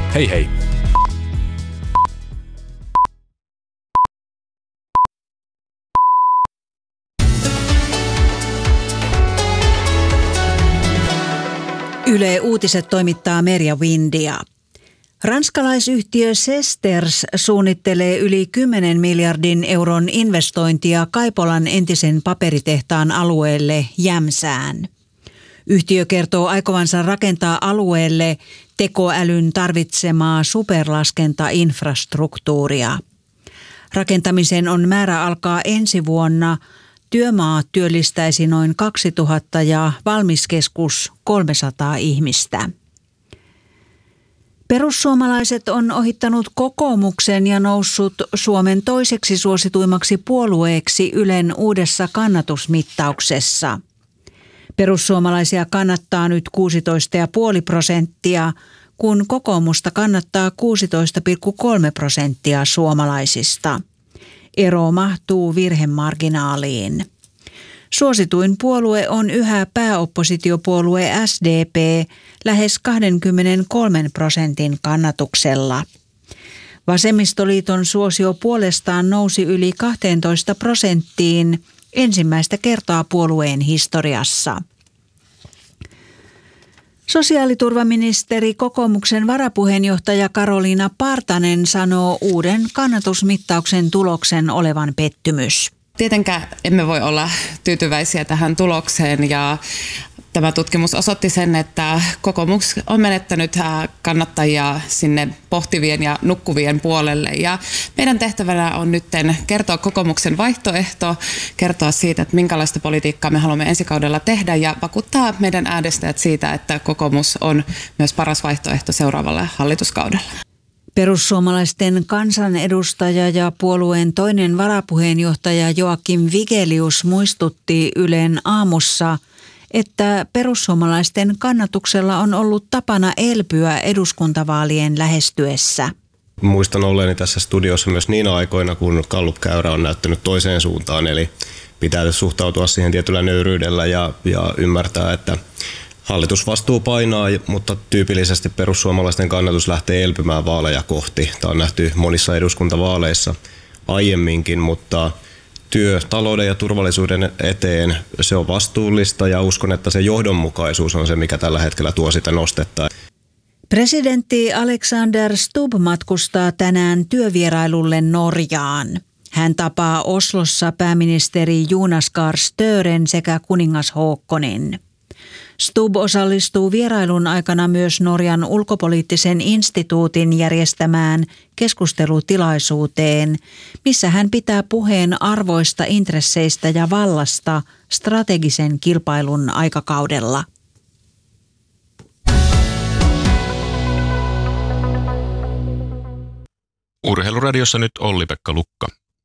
Hei hei! Yle Uutiset toimittaa Merja Windia. Ranskalaisyhtiö Sesters suunnittelee yli 10 miljardin euron investointia Kaipolan entisen paperitehtaan alueelle Jämsään. Yhtiö kertoo aikovansa rakentaa alueelle tekoälyn tarvitsemaa superlaskentainfrastruktuuria. Rakentamisen on määrä alkaa ensi vuonna. Työmaa työllistäisi noin 2000 ja valmiskeskus 300 ihmistä. Perussuomalaiset on ohittanut kokoomuksen ja noussut Suomen toiseksi suosituimmaksi puolueeksi Ylen uudessa kannatusmittauksessa. Perussuomalaisia kannattaa nyt 16,5%, kun kokoomusta kannattaa 16,3% suomalaisista. Ero mahtuu virhemarginaaliin. Suosituin puolue on yhä pääoppositiopuolue SDP lähes 23% kannatuksella. Vasemmistoliiton suosio puolestaan nousi yli 12% ensimmäistä kertaa puolueen historiassa. Sosiaaliturvaministeri kokoomuksen varapuheenjohtaja Karoliina Partanen sanoo uuden kannatusmittauksen tuloksen olevan pettymys. Tietenkään emme voi olla tyytyväisiä tähän tulokseen ja tämä tutkimus osoitti sen, että kokoomus on menettänyt kannattajia sinne pohtivien ja nukkuvien puolelle. Ja meidän tehtävänä on nyt kertoa kokoomuksen vaihtoehto, kertoa siitä, että minkälaista politiikkaa me haluamme ensi kaudella tehdä ja vakuuttaa meidän äänestäjät siitä, että kokoomus on myös paras vaihtoehto seuraavalle hallituskaudella. Perussuomalaisten kansanedustaja ja puolueen toinen varapuheenjohtaja Joakim Vigelius muistutti Ylen aamussa, että perussuomalaisten kannatuksella on ollut tapana elpyä eduskuntavaalien lähestyessä. Muistan olleeni tässä studiossa myös niinä aikoina, kun Gallup-käyrä on näyttänyt toiseen suuntaan, eli pitää suhtautua siihen tietyllä nöyryydellä ja ymmärtää, että hallitusvastuu painaa, mutta tyypillisesti perussuomalaisten kannatus lähtee elpymään vaaleja kohti. Tämä on nähty monissa eduskuntavaaleissa aiemminkin, mutta työ talouden ja turvallisuuden eteen, se on vastuullista ja uskon, että se johdonmukaisuus on se, mikä tällä hetkellä tuo sitä nostetta. Presidentti Alexander Stubb matkustaa tänään työvierailulle Norjaan. Hän tapaa Oslossa pääministeri Jonas Gahr Støren sekä kuningas Håkonin. Stubb osallistuu vierailun aikana myös Norjan ulkopoliittisen instituutin järjestämään keskustelutilaisuuteen, missä hän pitää puheen arvoista, intresseistä ja vallasta strategisen kilpailun aikakaudella. Urheiluradiossa nyt Olli-Pekka Lukka.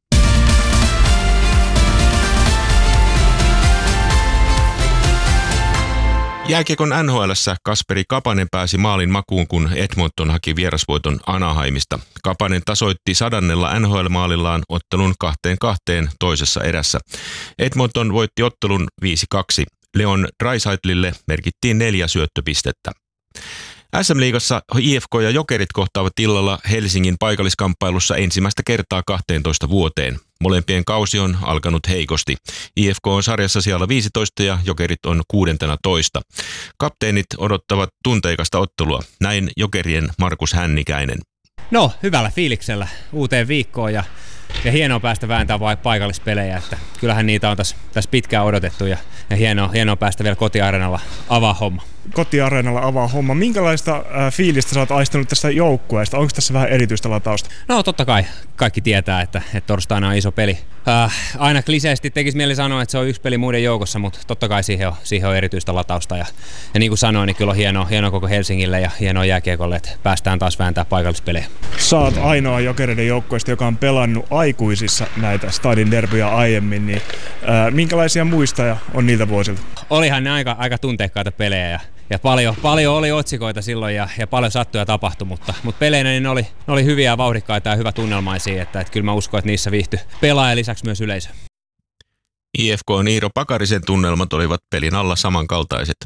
Jääkiekon NHL:ssä Kasperi Kapanen pääsi maalin makuun, kun Edmonton haki vierasvoiton Anaheimista. Kapanen tasoitti 100. NHL-maalillaan ottelun 2-2 toisessa erässä. Edmonton voitti ottelun 5-2. Leon Draisaitlille merkittiin 4 syöttöpistettä. SM-liigassa IFK ja Jokerit kohtaavat illalla Helsingin paikalliskamppailussa ensimmäistä kertaa 12 vuoteen. Molempien kausi on alkanut heikosti. IFK on sarjassa siellä 15 ja Jokerit on 16. Kapteenit odottavat tunteikasta ottelua. Näin Jokerien Markus Hännikäinen. No, hyvällä fiiliksellä uuteen viikkoon ja hienoa päästä vääntämään paikallispelejä. Että kyllähän niitä on tässä pitkään odotettu ja hienoa päästä vielä kotiareenalla avaa homma. Kotiareenalla avaa homma. Minkälaista fiilistä sä oot aistanut tästä joukkueesta? Onko tässä vähän erityistä latausta? No totta kai. Kaikki tietää, että torstaina on iso peli. Aina kliseisesti tekisi mieli sanoa, että se on yksi peli muiden joukossa, mutta totta kai siihen on erityistä latausta. Ja niin kuin sanoin, niin kyllä on hienoa koko Helsingille ja hienoa jääkiekolle, että päästään taas vääntää paikallispelejä. Sä oot ainoa Jokereiden joukkueesta, joka on pelannut aikuisissa näitä Stadin derbyjä aiemmin. Niin, minkälaisia muistoja on niiltä vuosilta? Olihan ne aika tunteikkaita pelejä ja paljon oli otsikoita silloin ja paljon sattui ja tapahtui, mutta peleinä niin ne oli hyviä ja vauhdikkaita ja hyvä tunnelmaisia, että kyllä mä uskon, että niissä viihtyi pelaaja lisäksi myös yleisö. IFK Iiro Pakarisen tunnelmat olivat pelin alla samankaltaiset.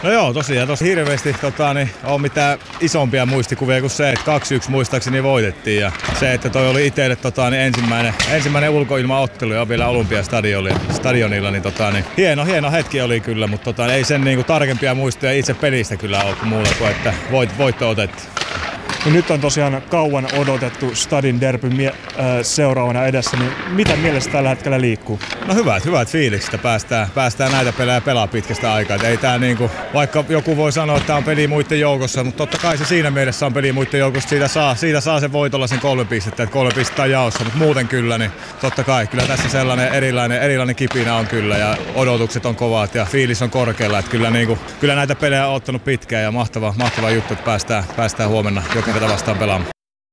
No joo, tosiaan tosi hirveästi on mitään isompia muistikuvia kuin se, että 2-1 muistaakseni voitettiin. Ja se, että toi oli itselle ensimmäinen ulkoilmaottelu ja vielä Olympiastadionilla, niin hieno hetki oli kyllä, mutta ei sen niinku tarkempia muistoja itse pelistä kyllä ole muuta kuin, että voitto otettiin. No nyt on tosiaan kauan odotettu Stadin derby seuraavana edessä, niin mitä mielessä tällä hetkellä liikkuu? No hyvät fiilikset, päästään näitä pelejä pelaa pitkästä aikaa. Ei tää niinku, vaikka joku voi sanoa, että tää on peli muiden joukossa, mutta totta kai se siinä mielessä on peli muiden joukossa, siitä saa sen voitolla sen 3 pistettä, että 3 pistettä on jaossa, mutta muuten kyllä, niin totta kai kyllä tässä sellainen erilainen kipinä on kyllä ja odotukset on kovat ja fiilis on korkealla, että kyllä näitä pelejä on ottanut pitkään ja mahtava juttu, että päästään huomenna Jokereita vastaan pelaamaan.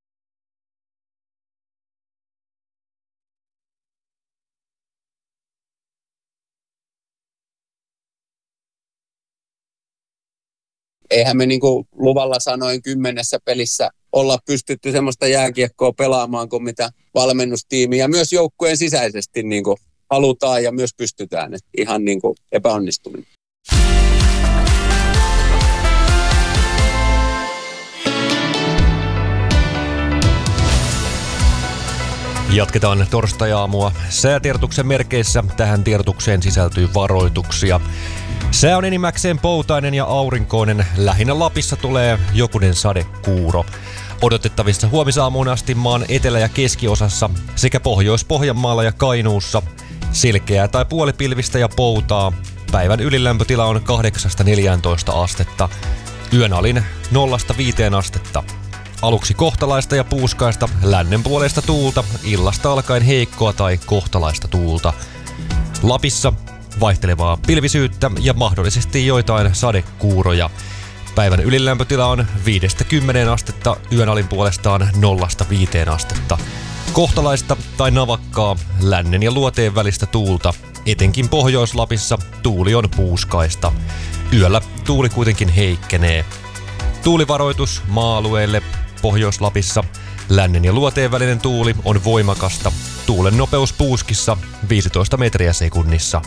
Eihän me niinku luvalla sanoen 10 pelissä olla pystytty semmoista jääkiekkoa pelaamaan kuin mitä valmennustiimi ja myös joukkueen sisäisesti niinku halutaan ja myös pystytään. Et ihan niinku epäonnistuminen. Jatketaan torstai-aamua säätiedotuksen merkeissä. Tähän tiedotukseen sisältyy varoituksia. Sää on enimmäkseen poutainen ja aurinkoinen. Lähinnä Lapissa tulee jokunen sadekuuro. Odotettavissa huomisaamuun asti maan etelä- ja keskiosassa sekä Pohjois-Pohjanmaalla ja Kainuussa silkeää tai puolipilvistä ja poutaa. Päivän ylilämpötila on 8-14 astetta. Yön alin 0-5 astetta. Aluksi kohtalaista ja puuskaista, lännen puolesta tuulta, illasta alkaen heikkoa tai kohtalaista tuulta. Lapissa vaihtelevaa pilvisyyttä ja mahdollisesti joitain sadekuuroja. Päivän ylilämpötila on 5-10 astetta, yön alin puolestaan 0-5 astetta. Kohtalaista tai navakkaa, lännen ja luoteen välistä tuulta. Etenkin Pohjois-Lapissa tuuli on puuskaista. Yöllä tuuli kuitenkin heikkenee. Tuulivaroitus maa-alueelle. Pohjois-Lapissa lännen ja luoteen välinen tuuli on voimakasta. Tuulen nopeus puuskissa 15 metriä sekunnissa.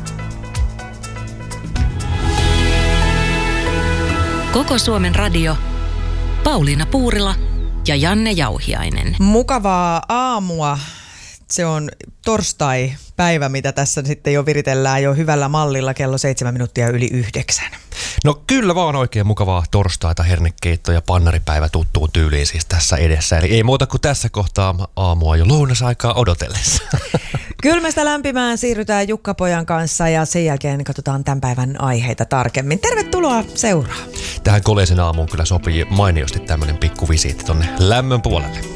Koko Suomen radio. Pauliina Puurila ja Janne Jauhiainen. Mukavaa aamua. Se on torstai-päivä, mitä tässä sitten jo viritellään jo hyvällä mallilla kello 7:07. No kyllä vaan oikein mukavaa torstaita, hernekeitto ja pannaripäivä tuttuun tyyliin siis tässä edessä. Eli ei muuta kuin tässä kohtaa aamua jo lounasaikaa odotellessa. Kylmästä lämpimään siirrytään Jukka-pojan kanssa ja sen jälkeen katsotaan tämän päivän aiheita tarkemmin. Tervetuloa seuraa. Tähän koleisen aamuun kyllä sopii mainiosti tämmöinen pikku visiitti tonne lämmön puolelle.